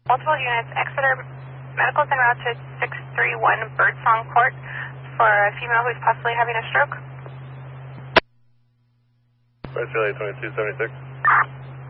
Multiple units, Exeter Medical's en route to 631 Birdsong Court for a female who's possibly having a stroke. Right, 2276.